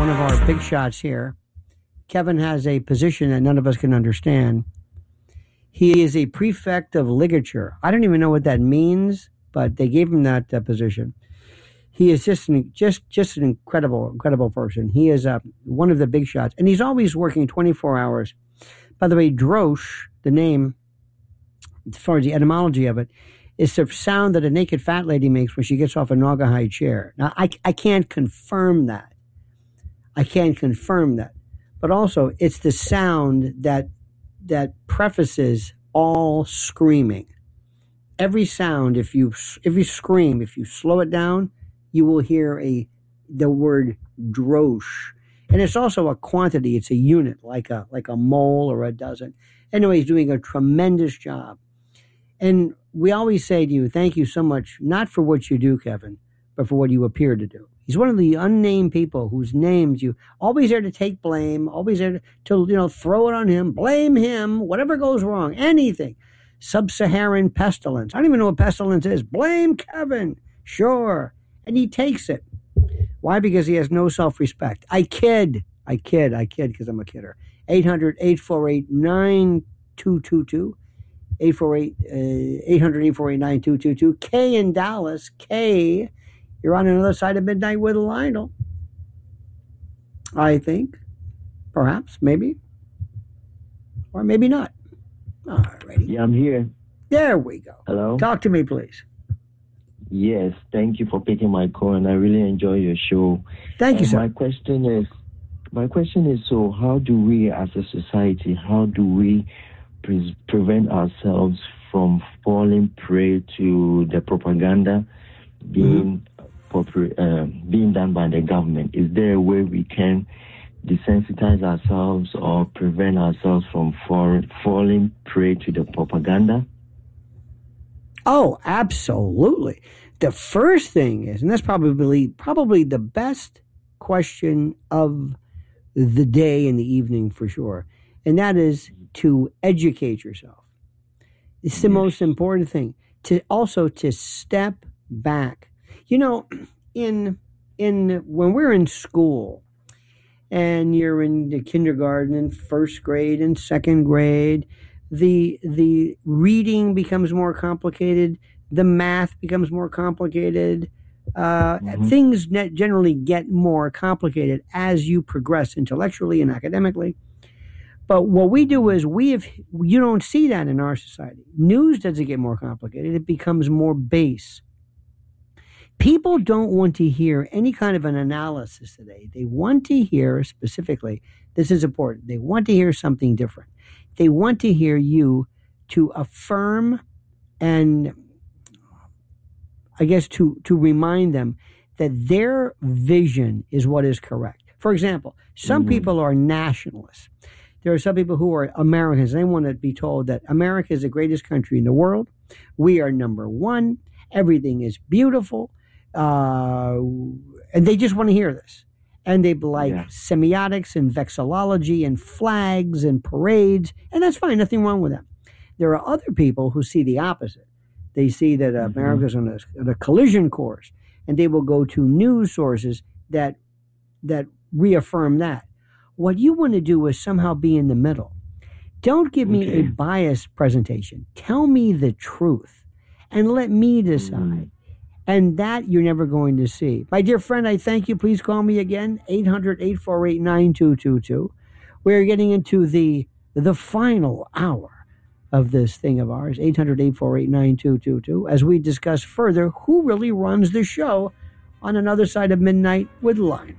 one of our big shots here. Kevin has a position that none of us can understand. He is a prefect of ligature. I don't even know what that means, but they gave him that position. He is just an incredible person. He is one of the big shots, and he's always working 24 hours. By the way, drosh, the name, as far as the etymology of it, is the sound that a naked fat lady makes when she gets off a Naugahyde chair. Now, I can't confirm that. But also, it's the sound that prefaces all screaming. Every sound, if you scream, if you slow it down, you will hear the word drosh. And it's also a quantity. It's a unit, like a mole or a dozen. Anyway, he's doing a tremendous job. And we always say to you, thank you so much, not for what you do, Kevin, but for what you appear to do. He's one of the unnamed people whose names you always there to take blame, always there to throw it on him, blame him, whatever goes wrong, anything. Sub-Saharan pestilence. I don't even know what pestilence is. Blame Kevin. Sure. And he takes it. Why? Because he has no self-respect. I kid because I'm a kidder. 800-848-9222. 800-848-9222. K in Dallas. K. You're on another side of midnight with Lionel. I think. Perhaps. Maybe. Or maybe not. All righty. Yeah, I'm here. There we go. Hello? Talk to me, please. Yes, thank you for picking my call, and I really enjoy your show. Thank you, sir. My question is, so how do we as a society, how do we prevent ourselves from falling prey to the propaganda being done by the government? Is there a way we can desensitize ourselves or prevent ourselves from falling prey to the propaganda? Oh, absolutely. The first thing is, and that's probably the best question of the day and the evening for sure, and that is to educate yourself. It's the most important thing. To step back. In when we're in school, and you're in the kindergarten and first grade and second grade, the reading becomes more complicated. The math becomes more complicated. Things generally get more complicated as you progress intellectually and academically. But what we do is you don't see that in our society. News doesn't get more complicated. It becomes more base. People don't want to hear any kind of an analysis today. They want to hear specifically, this is important, they want to hear something different. They want to hear you to affirm and, I guess, to remind them that their vision is what is correct. For example, some people are nationalists. There are some people who are Americans. They want to be told that America is the greatest country in the world. We are number one. Everything is beautiful. And they just want to hear this. And they like semiotics and vexillology and flags and parades. And that's fine. Nothing wrong with that. There are other people who see the opposite. They see that America's on a collision course. And they will go to news sources that reaffirm that. What you want to do is somehow be in the middle. Don't give me a biased presentation. Tell me the truth and let me decide. And that you're never going to see. My dear friend, I thank you. Please call me again, 800-848-9222. We're getting into the final hour of this thing of ours, 800-848-9222, as we discuss further who really runs the show on Another Side of Midnight with Lionel.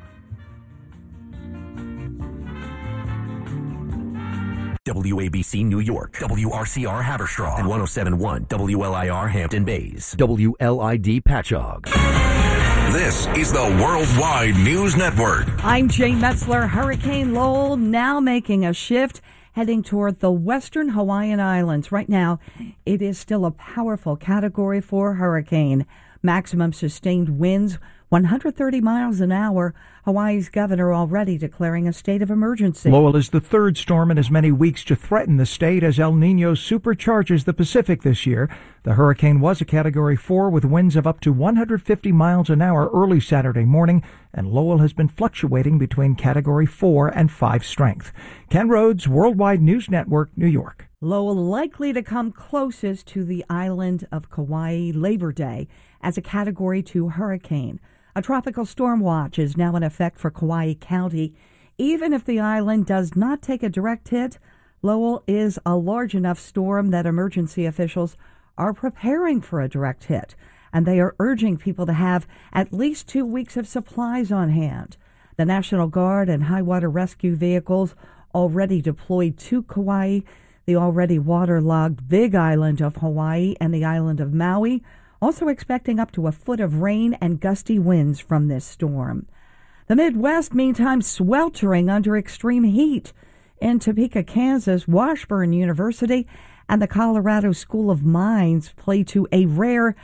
WABC New York, WRCR Haverstraw, and 107.1 WLIR Hampton Bays, WLID Patchogue. This is the Worldwide News Network. I'm Jane Metzler. Hurricane Lowell now making a shift, heading toward the western Hawaiian Islands. Right now, it is still a powerful Category 4 hurricane. Maximum sustained winds 130 miles an hour. Hawaii's governor already declaring a state of emergency. Lowell is the third storm in as many weeks to threaten the state as El Nino supercharges the Pacific this year. The hurricane was a Category 4 with winds of up to 150 miles an hour early Saturday morning, and Lowell has been fluctuating between Category 4 and 5 strength. Ken Rhodes, Worldwide News Network, New York. Lowell likely to come closest to the island of Kauai Labor Day as a Category 2 hurricane. A tropical storm watch is now in effect for Kauai County. Even if the island does not take a direct hit, Lowell is a large enough storm that emergency officials are preparing for a direct hit, and they are urging people to have at least 2 weeks of supplies on hand. The National Guard and high water rescue vehicles already deployed to Kauai, the already waterlogged Big Island of Hawaii, and the island of Maui, also expecting up to a foot of rain and gusty winds from this storm. The Midwest, meantime, sweltering under extreme heat. In Topeka, Kansas, Washburn University and the Colorado School of Mines played to a rare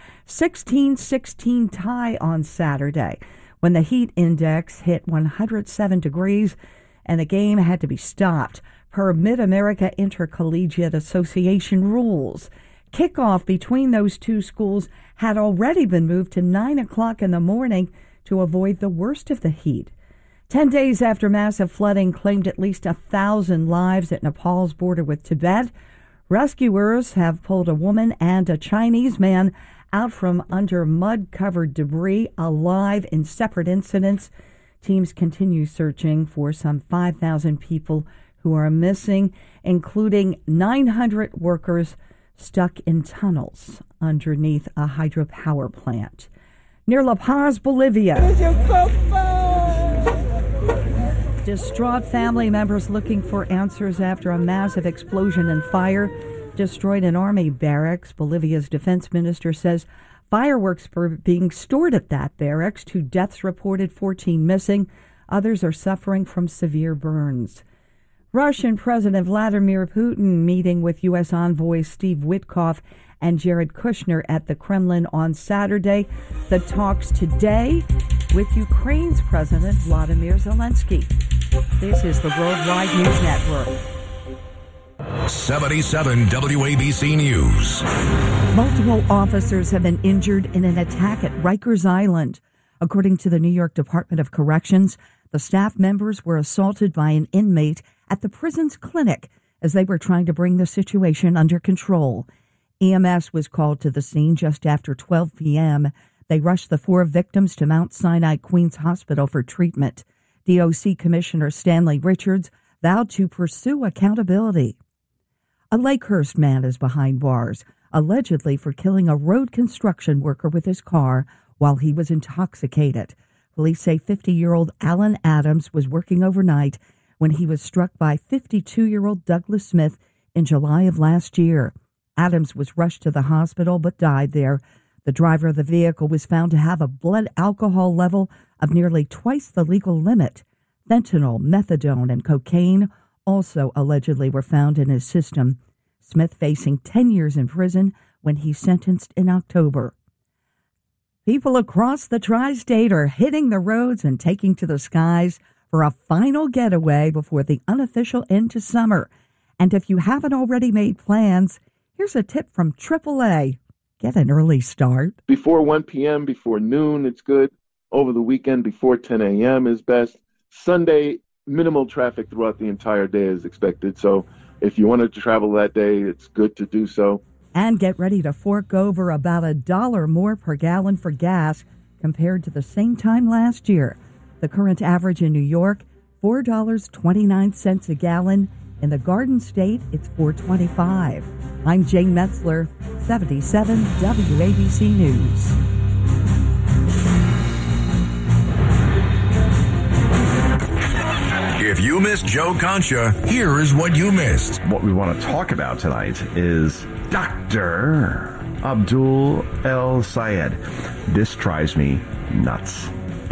16-16 tie on Saturday when the heat index hit 107 degrees and the game had to be stopped per Mid-America Intercollegiate Association rules. Kickoff between those two schools had already been moved to 9 o'clock in the morning to avoid the worst of the heat. 10 days after massive flooding claimed at least 1,000 lives at Nepal's border with Tibet, rescuers have pulled a woman and a Chinese man out from under mud-covered debris alive in separate incidents. Teams continue searching for some 5,000 people who are missing, including 900 workers stuck in tunnels underneath a hydropower plant. Near La Paz, Bolivia, distraught family members looking for answers after a massive explosion and fire destroyed an army barracks. Bolivia's defense minister says fireworks were being stored at that barracks. 2 deaths reported, 14 missing. Others are suffering from severe burns. Russian President Vladimir Putin meeting with U.S. envoys Steve Witkoff and Jared Kushner at the Kremlin on Saturday. The talks today with Ukraine's President Vladimir Zelensky. This is the Worldwide News Network. 77 WABC News. Multiple officers have been injured in an attack at Rikers Island. According to the New York Department of Corrections, the staff members were assaulted by an inmate at the prison's clinic as they were trying to bring the situation under control. EMS was called to the scene just after 12 p.m. They rushed the 4 victims to Mount Sinai Queens Hospital for treatment. DOC Commissioner Stanley Richards vowed to pursue accountability. A Lakehurst man is behind bars, allegedly for killing a road construction worker with his car while he was intoxicated. Police say 50-year-old Alan Adams was working overnight when he was struck by 52-year-old Douglas Smith in July of last year. Adams was rushed to the hospital but died there. The driver of the vehicle was found to have a blood alcohol level of nearly twice the legal limit. Fentanyl, methadone, and cocaine also allegedly were found in his system. Smith facing 10 years in prison when he's sentenced in October. People across the tri-state are hitting the roads and taking to the skies for a final getaway before the unofficial end to summer. And if you haven't already made plans, here's a tip from AAA. Get an early start. Before 1 p.m., before noon, it's good. Over the weekend, before 10 a.m. is best. Sunday, minimal traffic throughout the entire day is expected. So if you wanted to travel that day, it's good to do so. And get ready to fork over about $1 more per gallon for gas compared to the same time last year. The current average in New York, $4.29 a gallon. In the Garden State, it's $4.25. I'm Jane Metzler, 77 WABC News. If you missed Joe Concha, here is what you missed. What we want to talk about tonight is Dr. Abdul El Sayed. This drives me nuts.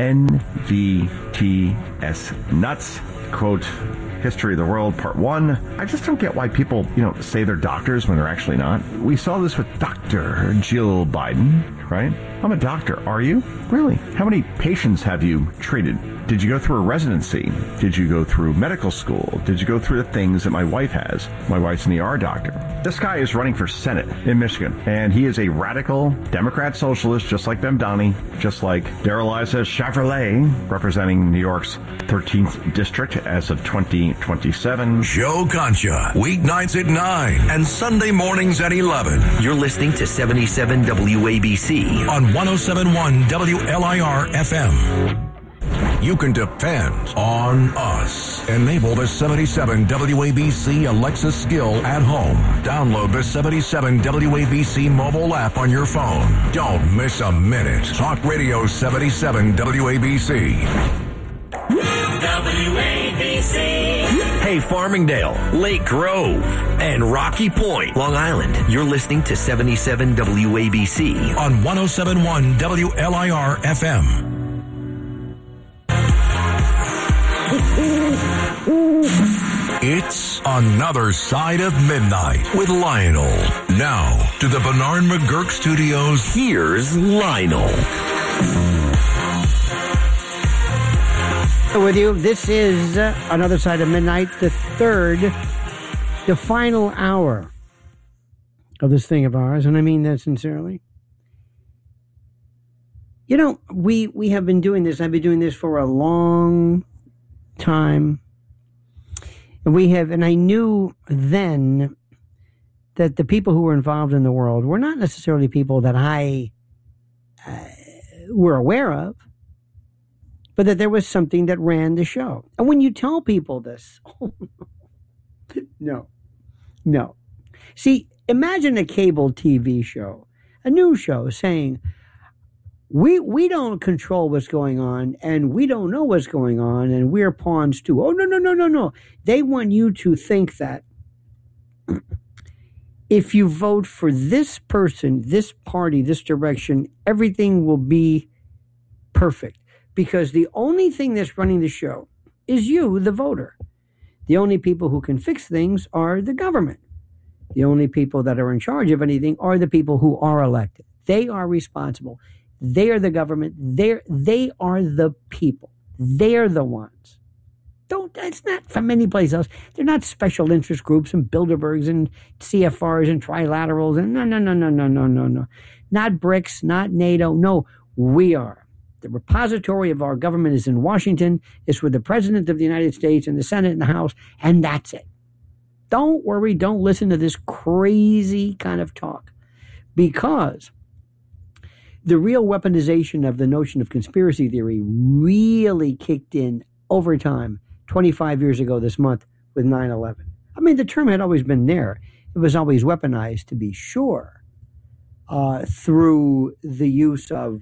NVTS nuts. Quote, History of the World, Part 1. I just don't get why people, say they're doctors when they're actually not. We saw this with Dr. Jill Biden. right? I'm a doctor. Are you? Really? How many patients have you treated? Did you go through a residency? Did you go through medical school? Did you go through the things that my wife has? My wife's an ER doctor. This guy is running for Senate in Michigan, and he is a radical Democrat socialist, just like Bemdani, just like Darrell Issa Chevrolet, representing New York's 13th district as of 2027. Joe Concha, weeknights at 9 and Sunday mornings at 11. You're listening to 77 WABC on 107.1 WLIR FM. You can depend on us. Enable the 77 WABC Alexa skill at home. Download the 77 WABC mobile app on your phone. Don't miss a minute. Talk Radio 77 WABC. WABC. Hey, Farmingdale, Lake Grove, and Rocky Point, Long Island. You're listening to 77 WABC on 107.1 WLIR FM. It's Another Side of Midnight with Lionel. Now, to the Bernard McGurk Studios, here's Lionel. With you, this is Another Side of Midnight, the final hour of this thing of ours, and I mean that sincerely. You know, we have been doing this. I've been doing this for a long time. And I knew then that the people who were involved in the world were not necessarily people that I were aware of, but that there was something that ran the show. And when you tell people this, no. See, imagine a cable TV show, a news show saying, we don't control what's going on, and we don't know what's going on, and we're pawns too. Oh, no. They want you to think that if you vote for this person, this party, this direction, everything will be perfect. Because the only thing that's running the show is you, the voter. The only people who can fix things are the government. The only people that are in charge of anything are the people who are elected. They are responsible. They are the government. They are the people. They're the ones. It's not from any place else. They're not special interest groups and Bilderbergs and CFRs and trilaterals and no. Not BRICS, not NATO. No, we are. The repository of our government is in Washington. It's with the President of the United States and the Senate and the House, and that's it. Don't worry. Don't listen to this crazy kind of talk, because the real weaponization of the notion of conspiracy theory really kicked in over time, 25 years ago this month with 9/11. I mean, the term had always been there. It was always weaponized, to be sure, through the use of,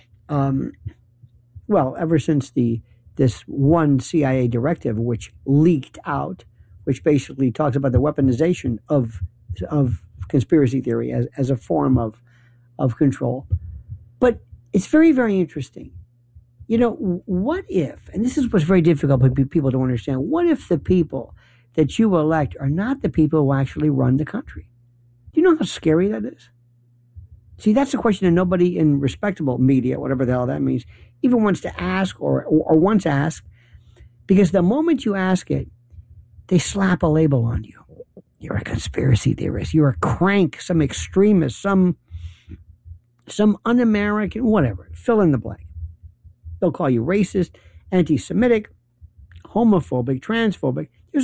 ever since this one CIA directive, which leaked out, which basically talks about the weaponization of conspiracy theory as a form of control. But it's very, very interesting. You know, what if, and this is what's very difficult for people to understand, what if the people that you elect are not the people who actually run the country? Do you know how scary that is? See, that's a question that nobody in respectable media, whatever the hell that means, even wants to ask or wants to ask, because the moment you ask it, they slap a label on you. You're a conspiracy theorist. You're a crank, some extremist, some un-American, whatever, fill in the blank. They'll call you racist, anti-Semitic, homophobic, transphobic. There's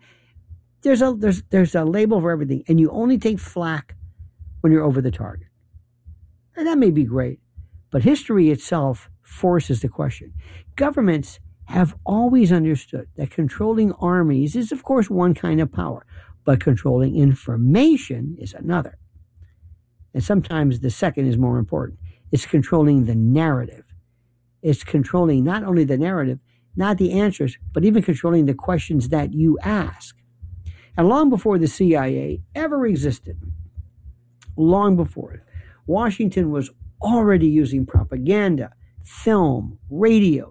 a label for everything, and you only take flack when you're over the target. And that may be great, but history itself forces the question. Governments have always understood that controlling armies is, of course, one kind of power, but controlling information is another. And sometimes the second is more important. It's controlling the narrative. It's controlling not only the narrative, not the answers, but even controlling the questions that you ask. And long before the CIA ever existed, long before it, Washington was already using propaganda, film, radio,